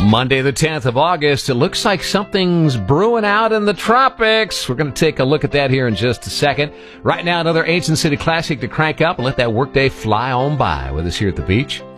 Monday, the 10th of August. It looks like something's brewing out in the tropics. We're going to take a look at that here in just a second. Right now, another Ancient City classic to crank up and let that workday fly on by with us here at the beach.